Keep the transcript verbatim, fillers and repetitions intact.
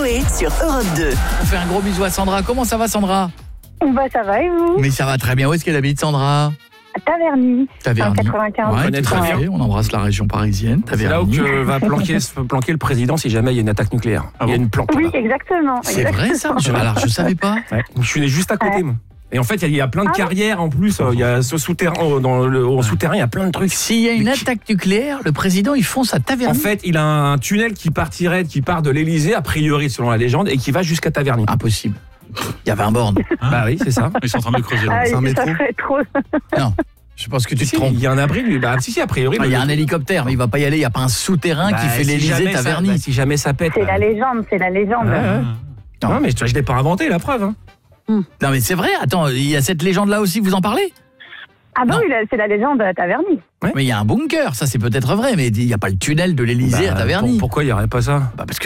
Coé sur Europe deux. On fait un gros bisou à Sandra. Comment ça va, Sandra? Bah ça va et vous? Mais ça va très bien. Où est-ce qu'elle habite, Sandra? À Taverny. Taverny. Dans le quatre-vingt-quinze. Ouais, connaît tout très à bien. fait. On embrasse la région parisienne. C'est là où Taverny. que va planquer, se planquer le président si jamais il y a une attaque nucléaire. Il y a une planque. Oui, là-bas. exactement. C'est vrai ça? Je- Alors je savais pas. Ouais. Je suis né juste à côté, Ouais. moi. Et en fait, il y a- il y, a plein de Ah. carrières en plus. euh, Il y a ce souterrain, euh, dans le au souterrain, il y a plein de trucs. S'il y a une attaque nucléaire, le président il fonce à Taverny. En fait, il a un tunnel qui partirait, qui part de l'Elysée, a priori, selon la légende, et qui va jusqu'à Taverny. Impossible. Il y a vingt bornes. Bah oui, c'est ça. Ils sont en train de le creuser. Ah, là. C'est un ça métro. ferait trop. Non, je pense que tu te Si, trompes. il y a un abri, lui. Bah, si, si, a priori. Il y a le- un hélicoptère, mais il va pas y aller. Il n'y a pas un souterrain Bah, qui fait si l'Élysée jamais ça- Taverny. bah, si jamais ça pète. C'est bah. la légende, c'est la légende. Ouais, ouais. Non. Non, mais je, je l'ai pas inventé, la preuve. Hein. Non mais c'est vrai. Attends, il y a cette légende là aussi. Vous en parlez? Ah bah Non. oui, la- c'est la légende à Taverny. Mais il y a un bunker. Ça c'est peut-être vrai, mais il n'y a pas le tunnel de l'Élysée Bah, à Taverny. pour- pourquoi il n'y aurait pas ça? Bah, parce que